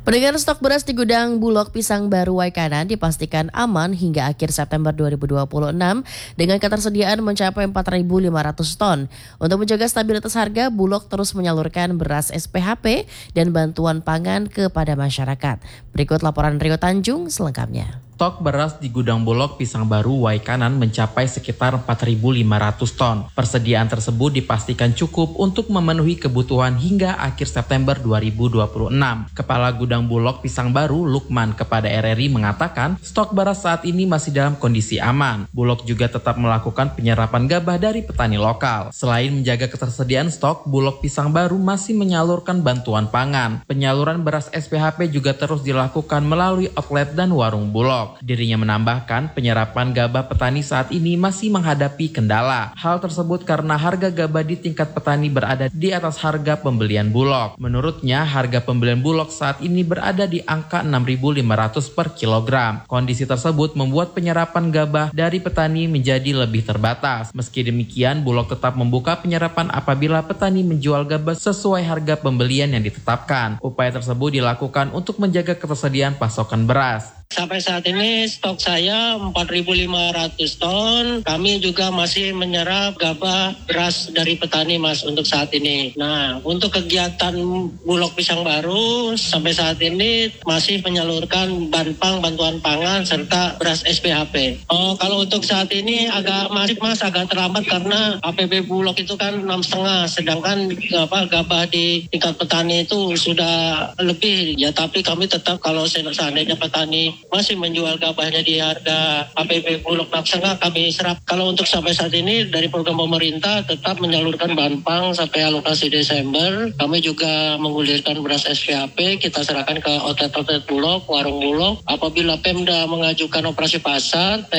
Pendengar, stok beras di gudang Bulog Pisang Baru Waikanan dipastikan aman hingga akhir September 2026 dengan ketersediaan mencapai 4.500 ton. Untuk menjaga stabilitas harga, Bulog terus menyalurkan beras SPHP dan bantuan pangan kepada masyarakat. Berikut laporan Rio Tanjung selengkapnya. Stok beras di gudang Bulog Pisang Baru Waikanan mencapai sekitar 4.500 ton. Persediaan tersebut dipastikan cukup untuk memenuhi kebutuhan hingga akhir September 2026. Kepala Gudang Bulog Pisang Baru, Lukman, kepada RRI mengatakan stok beras saat ini masih dalam kondisi aman. Bulog juga tetap melakukan penyerapan gabah dari petani lokal. Selain menjaga ketersediaan stok, Bulog Pisang Baru masih menyalurkan bantuan pangan. Penyaluran beras SPHP juga terus dilakukan melalui outlet dan warung Bulog. Dirinya menambahkan penyerapan gabah petani saat ini masih menghadapi kendala. Hal tersebut karena harga gabah di tingkat petani berada di atas harga pembelian Bulog. Menurutnya, harga pembelian Bulog saat ini berada di angka 6.500 per kilogram. Kondisi tersebut membuat penyerapan gabah dari petani menjadi lebih terbatas. Meski demikian, Bulog tetap membuka penyerapan apabila petani menjual gabah sesuai harga pembelian yang ditetapkan. Upaya tersebut dilakukan untuk menjaga ketersediaan pasokan beras. Sampai saat ini stok saya 4.500 ton. Kami juga masih menyerap gabah beras dari petani, Mas, untuk saat ini. Nah, untuk kegiatan Bulog Pisang Baru sampai saat ini masih menyalurkan bantuan pangan serta beras SPHP. Kalau untuk saat ini agak terlambat karena APB Bulog itu kan 6,5, sedangkan gabah di tingkat petani itu sudah lebih. Ya, tapi kami tetap kalau seandainya petani masih menjual gabahnya di harga APB Bulog 6,5, kami serap. Kalau untuk sampai saat ini dari program pemerintah tetap menyalurkan bahan pang sampai alokasi Desember. Kami juga menggulirkan beras SPHP, kita serahkan ke outlet Bulog, warung Bulog. Apabila Pemda mengajukan operasi pasar,